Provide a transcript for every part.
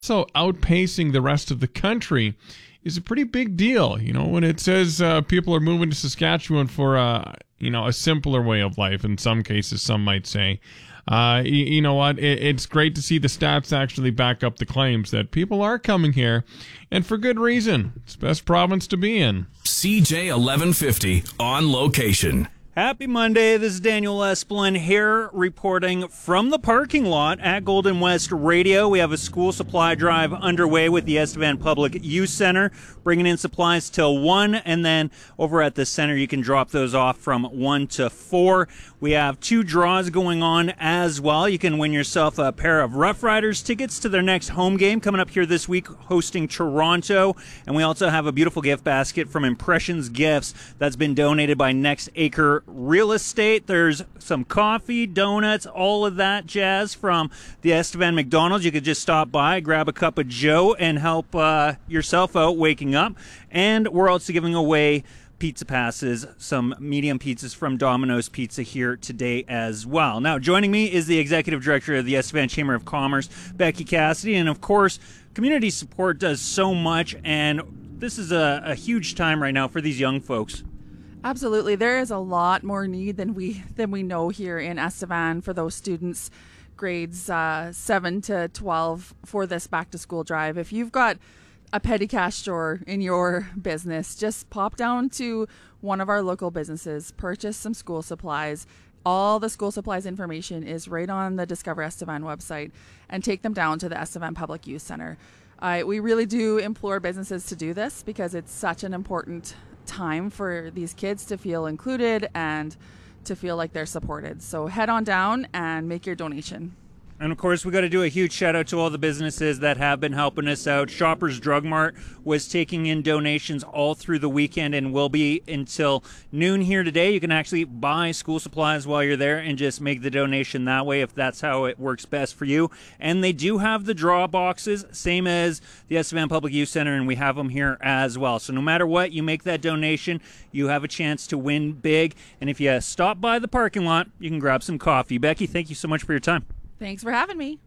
So outpacing the rest of the country is a pretty big deal. You know, when it says people are moving to Saskatchewan for a simpler way of life, in some cases, some might say. You know what? It's great to see the stats actually back up the claims that people are coming here, and for good reason. It's the best province to be in. CJ 1150 on location. Happy Monday. This is Daniel Esplin here reporting from the parking lot at Golden West Radio. We have a school supply drive underway with the Estevan Public Youth Center, bringing in supplies till 1, and then over at the center you can drop those off from 1 to 4. We have 2 draws going on as well. You can win yourself a pair of Rough Riders tickets to their next home game coming up here this week, hosting Toronto. And we also have a beautiful gift basket from Impressions Gifts that's been donated by Next Acre Real Estate. There's some coffee, donuts, all of that jazz from the Estevan McDonald's. You could just stop by, grab a cup of joe, and help yourself out waking up. And we're also giving away pizza passes, some medium pizzas from Domino's Pizza here today as well. Now, joining me is the Executive Director of the Estevan Chamber of Commerce, Becky Cassidy. And of course, community support does so much, and this is a huge time right now for these young folks. Absolutely. There is a lot more need than we know here in Estevan for those students grades 7 to 12 for this back to school drive. If you've got a petty cash store in your business, just pop down to one of our local businesses, purchase some school supplies. All the school supplies information is right on the Discover Estevan website, and take them down to the Estevan Public Youth Center. We really do implore businesses to do this because it's such an important time for these kids to feel included and to feel like they're supported. So head on down and make your donation. And of course, we got to do a huge shout out to all the businesses that have been helping us out. Shoppers Drug Mart was taking in donations all through the weekend and will be until noon here today. You can actually buy school supplies while you're there and just make the donation that way if that's how it works best for you. And they do have the draw boxes, same as the Estevan Public Youth Center, and we have them here as well. So no matter what, you make that donation, you have a chance to win big. And if you stop by the parking lot, you can grab some coffee. Becky, thank you so much for your time. Thanks for having me.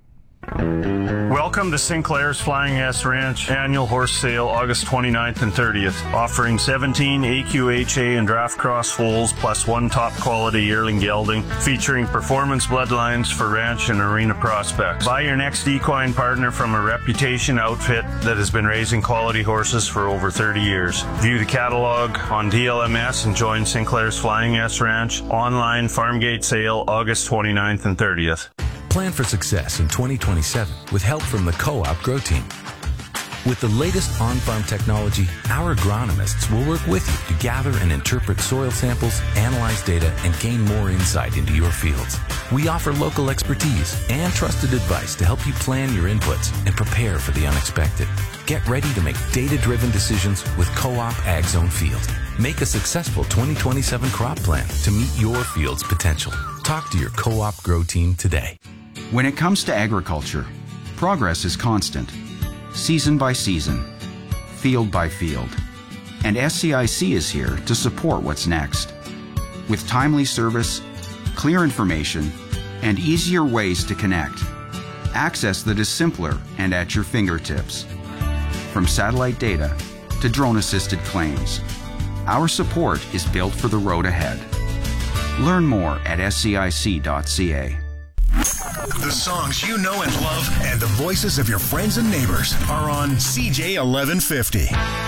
Welcome to Sinclair's Flying S Ranch annual horse sale August 29th and 30th, offering 17 AQHA and draft cross foals plus 1 top quality yearling gelding, featuring performance bloodlines for ranch and arena prospects. Buy your next equine partner from a reputation outfit that has been raising quality horses for over 30 years. View the catalog on DLMS and join Sinclair's Flying S Ranch online farm gate sale August 29th and 30th. Plan for success in 2027 with help from the Co-op Grow Team. With the latest on-farm technology, our agronomists will work with you to gather and interpret soil samples, analyze data, and gain more insight into your fields. We offer local expertise and trusted advice to help you plan your inputs and prepare for the unexpected. Get ready to make data-driven decisions with Co-op AgZone Field. Make a successful 2027 crop plan to meet your field's potential. Talk to your Co-op Grow Team today. When it comes to agriculture, progress is constant, season by season, field by field, and SCIC is here to support what's next. With timely service, clear information, and easier ways to connect, access that is simpler and at your fingertips. From satellite data to drone-assisted claims, our support is built for the road ahead. Learn more at scic.ca. The songs you know and love and the voices of your friends and neighbors are on CJ 1150.